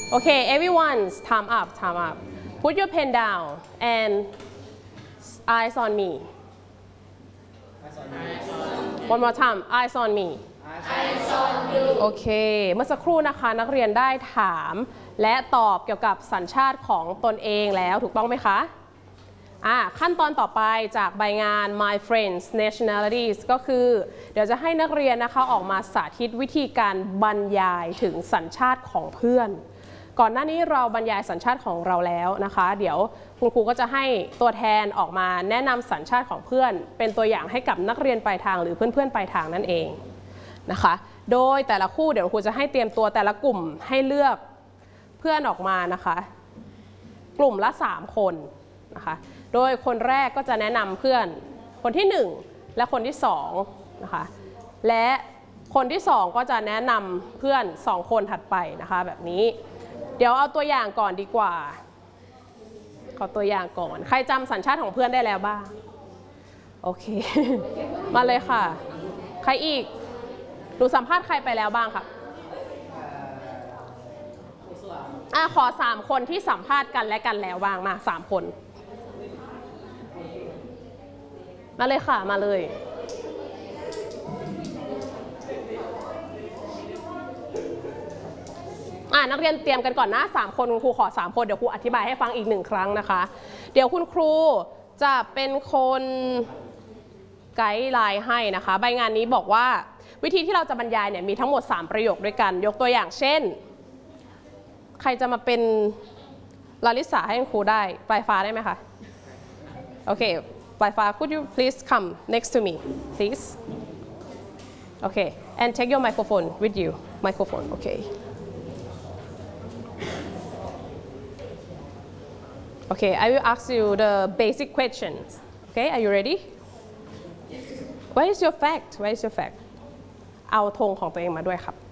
Okay, everyone's time up, time up. Put your pen down and eyes on me. One more time, eyes on me. Eyes on you. โอเค เมื่อสักครู่นะคะนักเรียนได้ถามและตอบเกี่ยวกับสัญชาติของตนเองแล้วถูกต้องไหมคะขั้นตอนต่อไปจากใบงาน My Friends Nationalities ก็คือเดี๋ยวจะให้นักเรียนนะคะออกมาสาธิตวิธีการบรรยายถึงสัญชาติของเพื่อนก่อนหน้านี้เราบรรยายสัญชาติของเราแล้วนะคะเดี๋ยวคุณครูก็จะให้ตัวแทนออกมาแนะนำสัญชาติของเพื่อนเป็นตัวอย่างให้กับนักเรียนปลายทางหรือเพื่อนๆปลายทางนั่นเองนะคะโดยแต่ละคู่เดี๋ยวครูจะให้เตรียมตัวแต่ละกลุ่มให้เลือกเพื่อนออกมานะคะกลุ่มละ3คนนะคะโดยคนแรกก็จะแนะนำเพื่อนคนที่1และคนที่2นะคะและคนที่2ก็จะแนะนำเพื่อน2คนถัดไปนะคะแบบนี้เดี๋ยวเอาตัวอย่างก่อนดีกว่าขอตัวอย่างก่อนใครจำสัญชาติของเพื่อนได้แล้วบ้างโอเค มาเลยค่ะใครอีกดูสัมภาษณ์ใครไปแล้วบ้างค่ะขอ3คนที่สัมภาษณ์กันและกันแล้วบ้างมา3คนมาเลยค่ะมาเลยนักเรียนเตรียมกันก่อนนะ3คนคุณครูขอ3คนเดี๋ยวครูอธิบายให้ฟังอีก1ครั้งนะคะเดี๋ยวคุณครูจะเป็นคนไกด์ไลน์ให้นะคะใบงานนี้บอกว่าวิธีที่เราจะบรรยายเนี่ยมีทั้งหมด3ประโยคด้วยกันยกตัวอย่างเช่นใครจะมาเป็นลาลิสาให้คุณครูได้ปลายฟ้าได้ไหมคะโอเคปลายฟ้า could you please come next to me please okay and take your microphone with you microphone okay okay I will ask you the basic questions okay are you ready where is your fact where is your fact เอาธงของตัวเองมาด้วยครับ